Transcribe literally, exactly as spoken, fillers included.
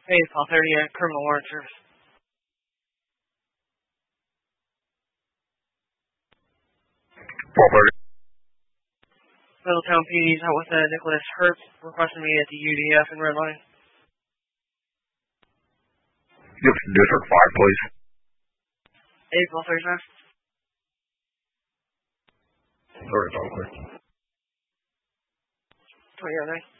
Hey, Paul thirty at Criminal Warrant Service. Paul thirty. Middletown P D's out with uh, Nicholas Hertz requesting me at the U D F in Red Line. Give District five, please. Hey, Paul thirty-five. Sorry, Paul, please. twenty oh nine.